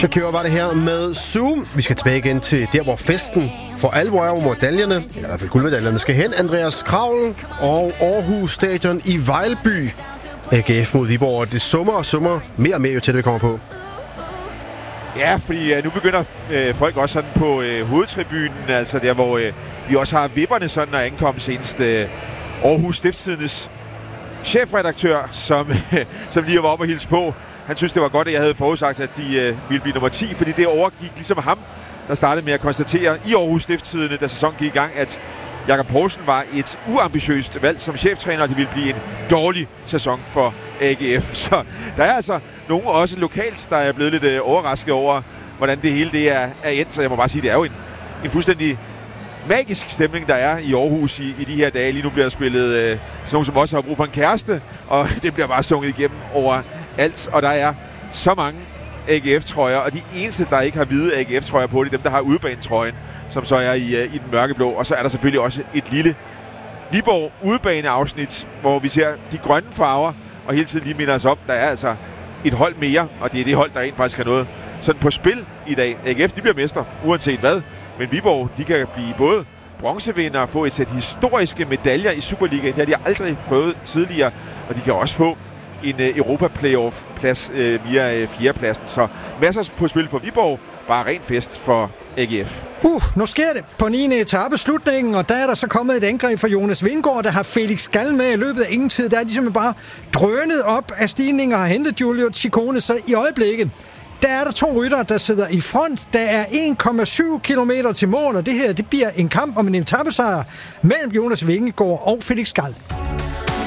Shakira var det her med Zoom. Vi skal tilbage igen til der, hvor festen for alvor er, hvor medaljerne, eller i hvert fald guldmedaljerne, skal hen. Andreas Kravl og Aarhus Stadion i Vejlby. AGF mod Viborg, det summer og summer mere og mere, jo tættere vi kommer på. Ja, fordi nu begynder folk også sådan på hovedtribunen, altså der, hvor vi også har vipperne sådan at ankomme senest. Aarhus Stiftstidendes chefredaktør, som lige var oppe og hilse på. Han synes, det var godt, at jeg havde forudsagt, at de ville blive nummer 10, fordi det overgik ligesom ham, der startede med at konstatere i Aarhus Stiftstidende, da sæsonen gik i gang, at Jakob Poulsen var et uambitiøst valg som cheftræner, og det ville blive en dårlig sæson for AGF. Så der er altså nogen også lokalt, der er blevet lidt overrasket over, hvordan det hele det er endt. Så jeg må bare sige, det er jo en fuldstændig magisk stemning, der er i Aarhus i de her dage. Lige nu bliver der spillet sådan nogen, som også har brug for en kæreste, og det bliver bare sunget igennem over alt. Og der er så mange AGF-trøjer, og de eneste, der ikke har hvide AGF-trøjer på, det er dem, der har udebanetrøjen, som så er i den mørkeblå. Og så er der selvfølgelig også et lille Viborg udebane-afsnit, hvor vi ser de grønne farver, og hele tiden lige minder os om, der er altså et hold mere, og det er det hold, der rent faktisk har noget sådan på spil i dag. AGF, de bliver mester, uanset hvad, men Viborg, de kan blive både bronzevinder og få et sæt historiske medaljer i Superligaen. Det har de aldrig prøvet tidligere, og de kan også få en Europa-playoff-plads via fjerdepladsen. Så masser på spil for Viborg, bare ren fest for AGF. Nu sker det på 9. etape slutningen, og der er der så kommet et angreb fra Jonas Vingegaard, der har Felix Gall med i løbet af ingen tid. Der er de simpelthen bare drønet op af stigninger og har hentet Giulio Ciccone, så i øjeblikket der er der 2 ryttere, der sidder i front. Der er 1,7 kilometer til mål, og det her det bliver en kamp om en etapesejr mellem Jonas Vingegaard og Felix Gall.